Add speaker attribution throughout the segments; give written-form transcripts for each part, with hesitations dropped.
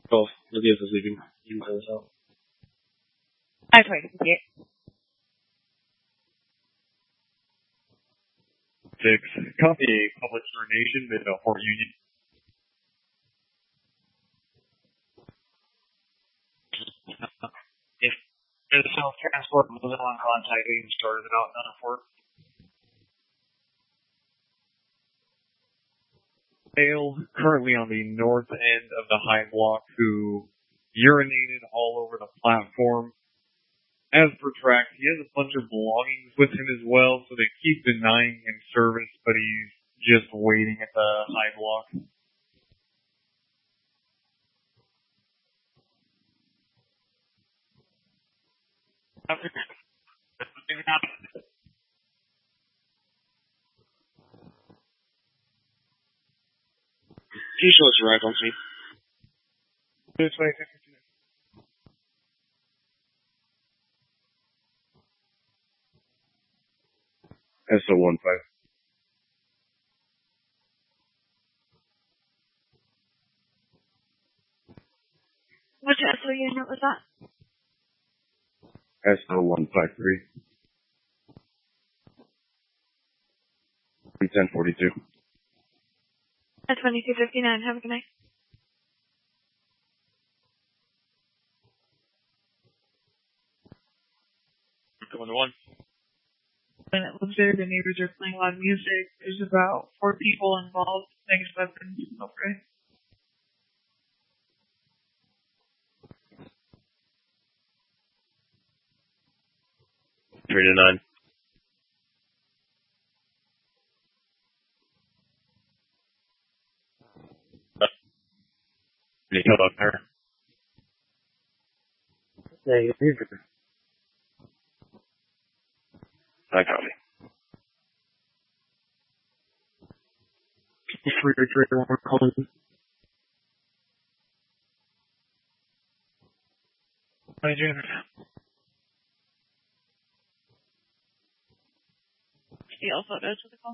Speaker 1: 12. Lo que es sleeping. Interesado.
Speaker 2: I tried to get
Speaker 3: 6. Copy public urination mid Fort Union.
Speaker 4: If there's a self-transport wasn't on contact, we can start it out on a Fort.
Speaker 3: Male currently on the north end of the high block who urinated all over the platform. As per tracks, he has a bunch of belongings with him as well, so they keep denying him service, but he's just waiting at the high block.
Speaker 1: Can you show us your icon, please?
Speaker 4: 226.
Speaker 5: SO15.
Speaker 2: which SO unit was that?
Speaker 5: SO153. 1042.
Speaker 2: At 2259. Have a good night.
Speaker 3: Going to 1.
Speaker 6: When it looks there, the neighbors are playing loud music. There's about 4 people involved. Negative weapons. Okay.
Speaker 1: Three to 9. Any help up there?
Speaker 4: Negative.
Speaker 1: I copy.
Speaker 4: 331, we're calling.
Speaker 2: Steal photos of the call.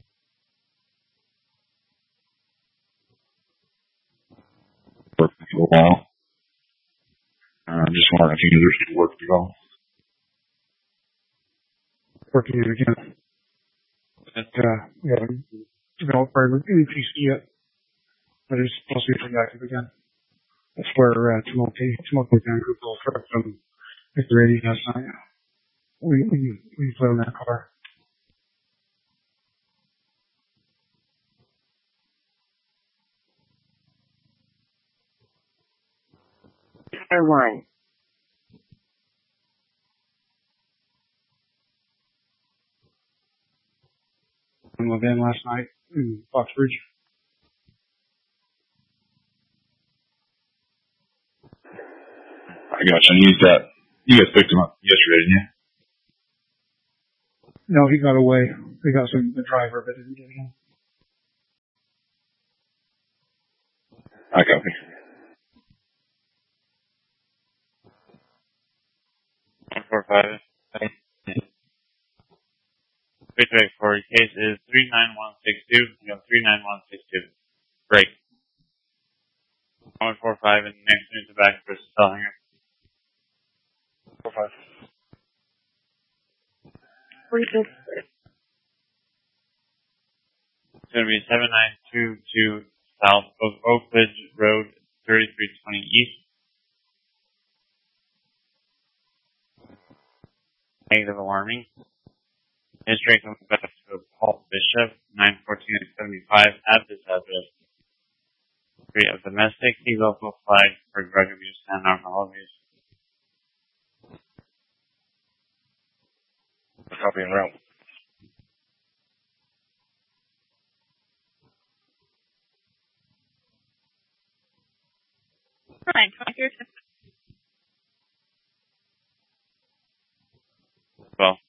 Speaker 5: Working for a while. Just wondering if you guys are working at all.
Speaker 4: Working it again. We haven't developed our APC yet, but it's supposed to be pretty active again. That's where Timothy Vancouver from Victor Radio last night. We played in that car.
Speaker 2: Or 1.
Speaker 4: In the van last night in Foxbridge.
Speaker 5: I got you. You guys picked him up yesterday, didn't you?
Speaker 4: No, he got away. They got the driver, but didn't get him.
Speaker 5: I copy.
Speaker 7: For 5. Wait, for your case is 39162. You have 39162. Break. 145 and next news back versus Selhinger.
Speaker 4: 45.
Speaker 2: 46.
Speaker 7: It's going to be 7922 south of Oak Ridge Road, 3320 east. Negative alarming. History comes back to Paul Bishop, 914-75 at this address. 3 of domestic, he local flag for drug abuse and alcohol abuse.
Speaker 1: Copy en route.
Speaker 2: Right, 23.
Speaker 7: Well.